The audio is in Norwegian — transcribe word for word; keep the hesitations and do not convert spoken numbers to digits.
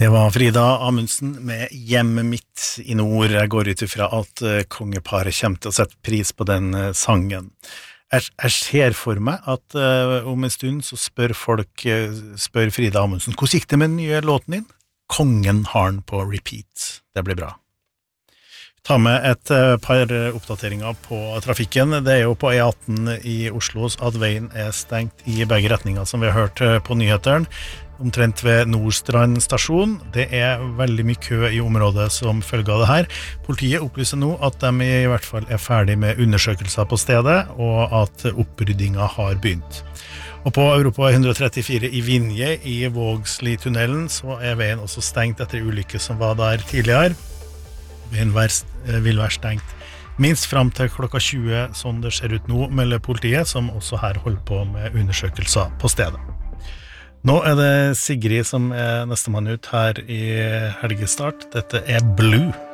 Det var Frida Amundsen med Hjemme mitt i nord. Jeg går ut ifra at uh, kongeparet kommer til å sette pris på den uh, sangen. Jeg, jeg ser for meg at uh, om en stund så spør folk, uh, spør Frida Amundsen, hvordan gikk det med den nye låten din? Kongen har den på repeat. Det blir bra. Ta med et uh, par oppdateringer på trafikken. Det er jo på E atten i Oslo at veien er stengt i begge retninger, som vi har hørt uh, på nyheteren. Omtrent ved Nordstrand stasjon. Det er veldig mye kø i området som følge av det her. Politiet opplyser nå at de i hvert fall er ferdig med undersøkelser på stedet, og at oppryddinga har begynt. Og på Europa one thirty-four i Vinje i Vågsli-tunnelen så er veien også stengt etter ulykke som var der tidligere. Veien vil være stengt minst frem til klokka tjue, sånn det ser ut nå, melder politiet, som også her holder på med undersøkelser på stedet. Nå er det Sigrid som er nestemann ut her i helgestart. Dette er Blue.